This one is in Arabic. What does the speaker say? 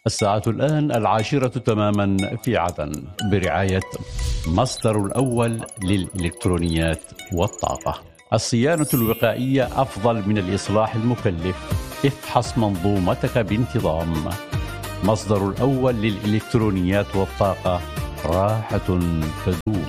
الساعة الآن 10 تماما في عدن برعاية مصدر الأول للإلكترونيات والطاقة. الصيانة الوقائية أفضل من الإصلاح المكلف. افحص منظومتك بانتظام. مصدر الأول للإلكترونيات والطاقة، راحة تدوم.